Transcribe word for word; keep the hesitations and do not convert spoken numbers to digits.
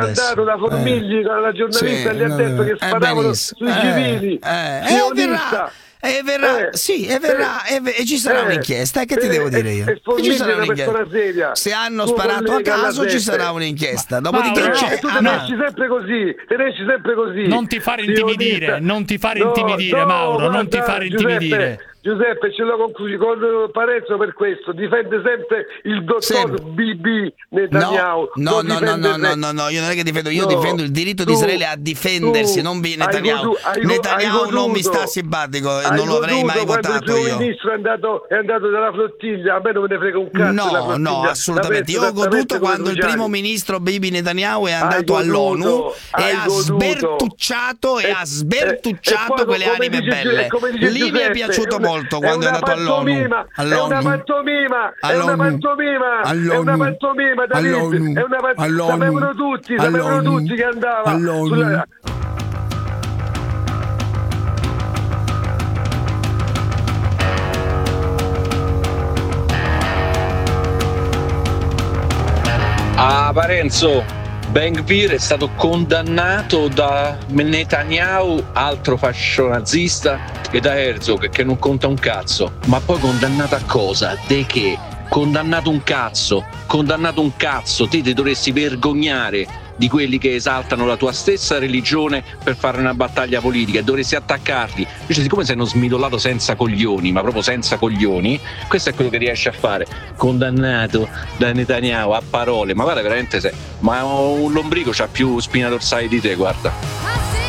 mandato da Formigli, eh. la giornalista, sì, gli ha detto che sparavano sui eh, civili. Eh, eh, verrà, e verrà, eh, sì, e verrà, eh, e, e ci sarà eh, un'inchiesta. E che ti eh, devo dire io? E, e ci sarà un'inchiesta. Seria. Se hanno tu sparato a caso, ci sarà un'inchiesta. Dopodiché Mauro, c'è. Tu te ne esci sempre così, te ne esci sempre così. Non ti fare intimidire, non ti fare intimidire, no, Mauro, no, non ti fare Giuseppe, intimidire. Giuseppe, ce l'ho con, con Parenzo per questo, difende sempre il dottor B B Netanyahu. No, no, no, no, no, no, no, io non è che difendo, io no, difendo il diritto tu, di Israele a difendersi, tu, non Netanyahu. Hai, Netanyahu hai non mi sta simpatico e non lo avrei mai votato io. Il ministro è andato, è andato dalla flottiglia, a me non me ne frega un cazzo. No, no, assolutamente. Io ho goduto quando il primo ministro Bibi Netanyahu è andato all'ONU e ha sbertucciato e ha sbertucciato quelle anime belle. Lì mi è piaciuto molto. Quando è, è andato all'ONU, all'ONU, è una pantomima, è una pantomima, è una pantomima, David, è una pantomima, sapevano tutti, sapevano tutti che andava sulla... Ah, Parenzo, Ben Gvir è stato condannato da Netanyahu, altro fascio nazista, e da Herzog, che non conta un cazzo. Ma poi condannato a cosa? De che? Condannato un cazzo, condannato un cazzo. Te ti dovresti vergognare di quelli che esaltano la tua stessa religione per fare una battaglia politica e dovresti attaccarli. Invece, siccome sei uno smidollato senza coglioni, ma proprio senza coglioni, questo è quello che riesci a fare. Condannato da Netanyahu a parole, ma guarda veramente sei, ma un lombrico c'ha più spina dorsale di te, guarda.